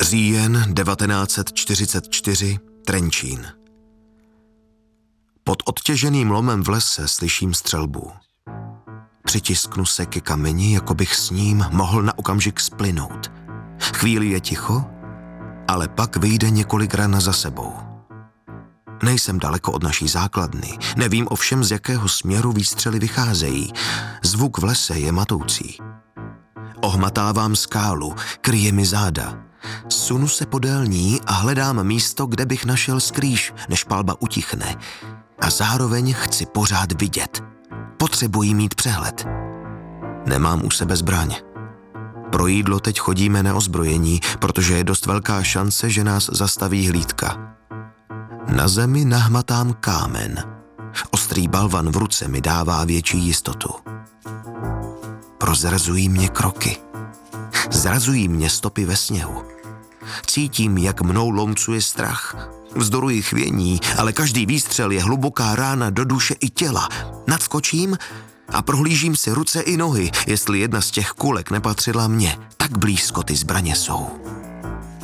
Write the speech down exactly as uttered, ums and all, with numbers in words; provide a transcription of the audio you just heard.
Říjen devatenáct set čtyřicet čtyři, Trenčín. Pod odtěženým lomem v lese slyším střelbu. Přitisknu se ke kameni, jako bych s ním mohl na okamžik splynout. Chvíli je ticho, ale pak vyjde několik ran za sebou. Nejsem daleko od naší základny, nevím ovšem, z jakého směru výstřely vycházejí. Zvuk v lese je matoucí. Ohmatávám skálu, kryje mi záda. Sunu se podél ní a hledám místo, kde bych našel skrýš, než palba utichne. A zároveň chci pořád vidět. Potřebuji mít přehled. Nemám u sebe zbraň. Pro jídlo teď chodíme neozbrojení, protože je dost velká šance, že nás zastaví hlídka. Na zemi nahmatám kámen. Ostrý balvan v ruce mi dává větší jistotu. Prozrazují mě kroky. Zrazují mě stopy ve sněhu. Cítím, jak mnou lomcuje strach. Vzdoruji chvění, ale každý výstřel je hluboká rána do duše i těla. Nadskočím a prohlížím si ruce i nohy, jestli jedna z těch kulek nepatřila mně. Tak blízko ty zbraně jsou.